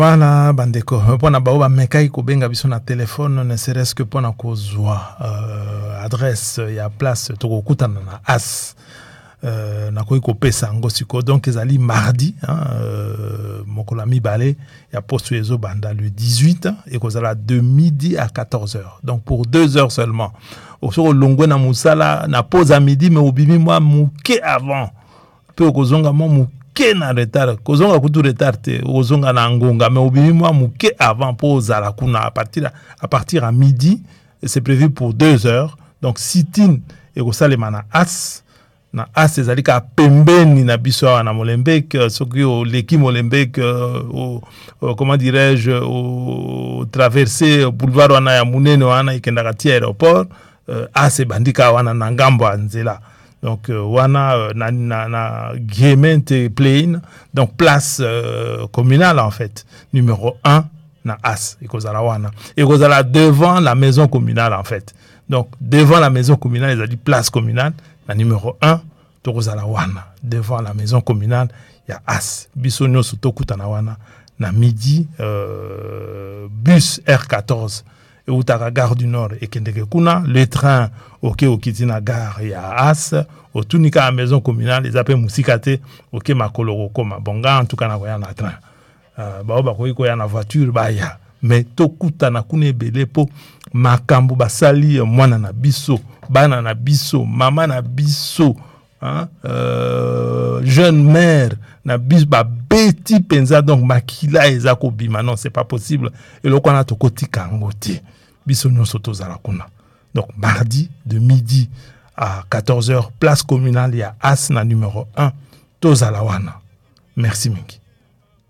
Voilà, bandeko. Pona baoba mekai ko benga biso na téléphone, ne serait-ce que pona kozwa adresse ya place toko kutana na as. Na koyi ko pesa ngo siko donc ezali mardi mokola mibale ya poste ezo banda le 18 et kozala de midi à 14h. Donc pour 2 heures seulement. Osoko longwe na musala na pause à midi mais obimi moi muke avant. Peu kozonga mo muke na retard. Kozonga kutu retard te kozonga na ngonga mais obimi moi muke avant pause à la kuna à partir à midi c'est prévu pour 2 heures. Donc sit-in et kosalema na as na as ezali ka pembeni na biso na Molenbeek soki o leki Molenbeek comment dirais-je au traverser boulevard wana ya munene wana ikendaka ti aéroport as bandika wana na ngambo ya nzela donc wana na Gemente Plain donc place communale en fait numéro 1 na as ikozala wana ikozala devant la maison communale en fait donc devant la maison communale ezali place communale na numéro 1 tokozala wana devant la maison communale ya as biso nyonso tokutana wana na midi bus R14 et utaka gare du Nord et kendeke kuna le train okiti na gare ya as otunika la maison communale ezape musikate makolo koma bonga en tout cas na koya na train ba koya na voiture baya mais tokutana kuna ebele po makambo basali mwana na biso bana na biso mama na biso jeune mère na bis ba beti penza donc makila ezako bima non c'est pas possible et le kona to kotika ngoti biso nyonso tozala kuna donc mardi de midi à 14h place communale ya as na numéro 1 tozala wana merci mingi.